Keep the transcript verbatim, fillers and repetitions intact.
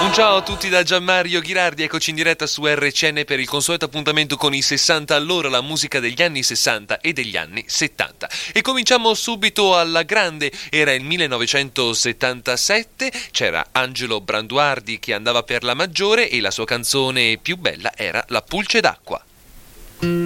Un ciao a tutti da Gianmario Ghirardi, eccoci in diretta su R C N per il consueto appuntamento con i sessanta all'ora, la musica degli anni sessanta e degli anni settanta. E cominciamo subito alla grande, era il millenovecentosettantasette, c'era Angelo Branduardi che andava per la maggiore e la sua canzone più bella era La pulce d'acqua.